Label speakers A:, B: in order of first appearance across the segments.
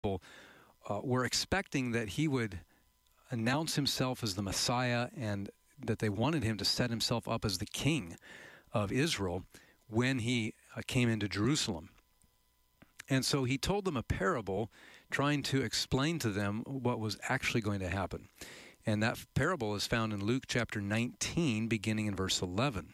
A: were expecting that he would announce himself as the Messiah and that they wanted him to set himself up as the king of Israel when he came into Jerusalem. And so he told them a parable trying to explain to them what was actually going to happen. And that parable is found in Luke chapter 19, beginning in verse 11.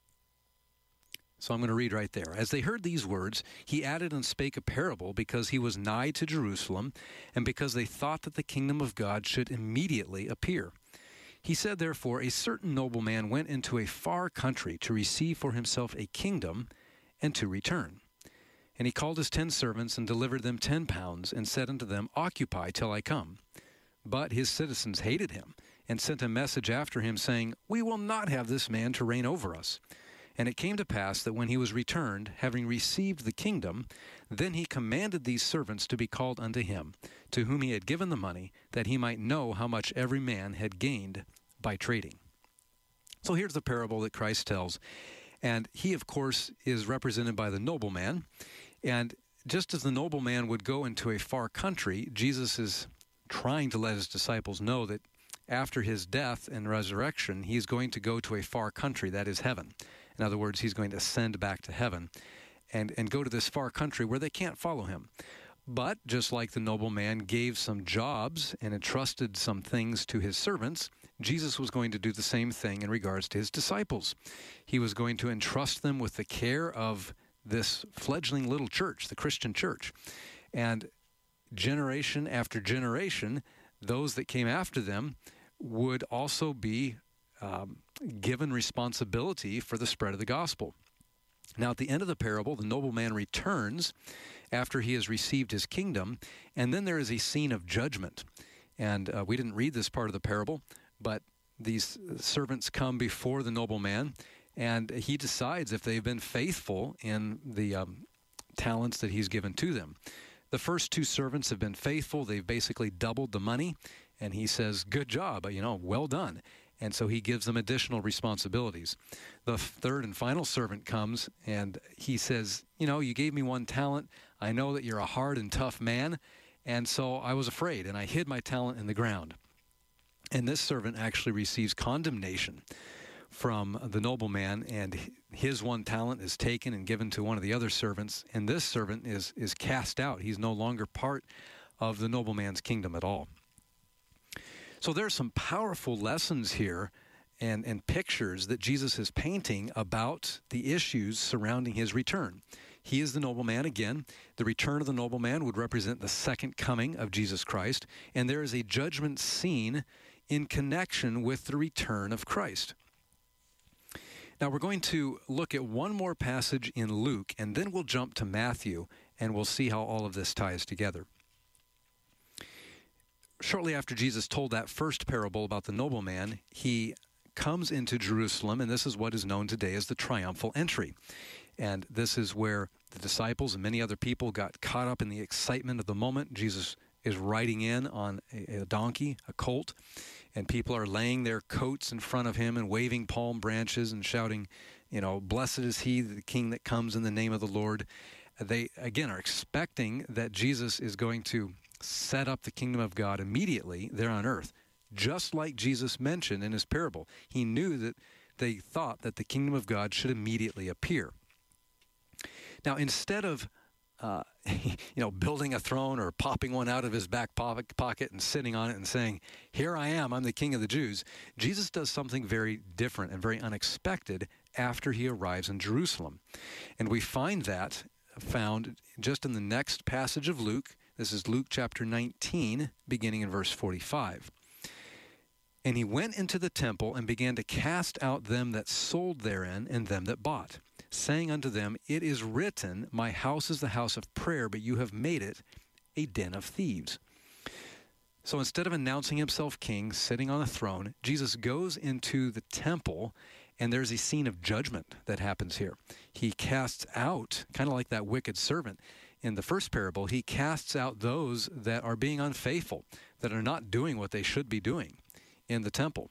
A: So I'm going to read right there. As they heard these words, he added and spake a parable because he was nigh to Jerusalem, and because they thought that the kingdom of God should immediately appear. He said, therefore, a certain nobleman went into a far country to receive for himself a kingdom and to return. And he called his 10 servants and delivered them 10 pounds, and said unto them, Occupy till I come. But his citizens hated him, and sent a message after him, saying, We will not have this man to reign over us. And it came to pass that when he was returned, having received the kingdom, then he commanded these servants to be called unto him, to whom he had given the money, that he might know how much every man had gained by trading. So here's the parable that Christ tells. And he, of course, is represented by the nobleman. And just as the nobleman would go into a far country, Jesus is trying to let his disciples know that after his death and resurrection, he's going to go to a far country, that is heaven. In other words, he's going to ascend back to heaven and go to this far country where they can't follow him. But just like the nobleman gave some jobs and entrusted some things to his servants, Jesus was going to do the same thing in regards to his disciples. He was going to entrust them with the care of this fledgling little church, the Christian church. And generation after generation, those that came after them would also be given responsibility for the spread of the gospel. Now, at the end of the parable, the nobleman returns after he has received his kingdom, and then there is a scene of judgment. And we didn't read this part of the parable, but these servants come before the nobleman, and he decides if they've been faithful in the talents that he's given to them. The first 2 servants have been faithful. They've basically doubled the money, and he says, good job, well done. And so he gives them additional responsibilities. The third and final servant comes, and he says, you gave me 1 talent. I know that you're a hard and tough man, and so I was afraid, and I hid my talent in the ground. And this servant actually receives condemnation from the nobleman, and his 1 talent is taken and given to one of the other servants, and this servant is cast out. He's no longer part of the nobleman's kingdom at all. So there's some powerful lessons here and pictures that Jesus is painting about the issues surrounding his return. He is the nobleman again. The return of the nobleman would represent the second coming of Jesus Christ, and there is a judgment scene in connection with the return of Christ. Now we're going to look at one more passage in Luke, and then we'll jump to Matthew, and we'll see how all of this ties together. Shortly after Jesus told that first parable about the nobleman, he comes into Jerusalem, and this is what is known today as the triumphal entry. And this is where the disciples and many other people got caught up in the excitement of the moment. Jesus is riding in on a donkey, a colt, and people are laying their coats in front of him and waving palm branches and shouting, blessed is he, the king that comes in the name of the Lord. They, again, are expecting that Jesus is going to set up the kingdom of God immediately there on earth, just like Jesus mentioned in his parable. He knew that they thought that the kingdom of God should immediately appear. Now, instead of building a throne or popping one out of his back pocket and sitting on it and saying, here I am, I'm the king of the Jews, Jesus does something very different and very unexpected after he arrives in Jerusalem. And we find that found just in the next passage of Luke. This is Luke chapter 19, beginning in verse 45. And he went into the temple and began to cast out them that sold therein and them that bought, saying unto them, It is written, My house is the house of prayer, but you have made it a den of thieves. So instead of announcing himself king, sitting on a throne, Jesus goes into the temple, and there's a scene of judgment that happens here. He casts out, kind of like that wicked servant in the first parable, he casts out those that are being unfaithful, that are not doing what they should be doing in the temple.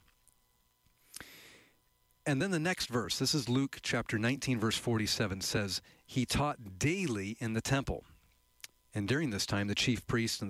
A: And then the next verse, this is Luke chapter 19, verse 47, says, He taught daily in the temple. And during this time, the chief priests and